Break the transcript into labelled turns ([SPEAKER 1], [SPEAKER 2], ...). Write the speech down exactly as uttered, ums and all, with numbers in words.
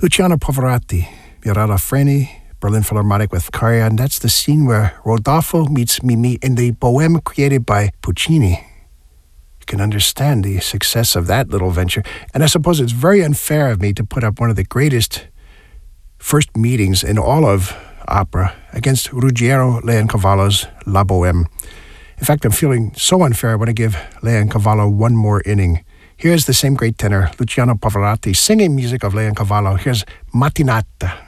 [SPEAKER 1] Luciano Pavarotti, Mirella Freni, Berlin Philharmonic with Karajan. That's the scene where Rodolfo meets Mimi in the Bohème created by Puccini. You can understand the success of that little venture. And I suppose it's very unfair of me to put up one of the greatest first meetings in all of opera against Ruggiero Leoncavallo's La Bohème. In fact, I'm feeling so unfair, I want to give Leoncavallo one more inning. Here's the same great tenor, Luciano Pavarotti, singing music of Leoncavallo. Here's Mattinata.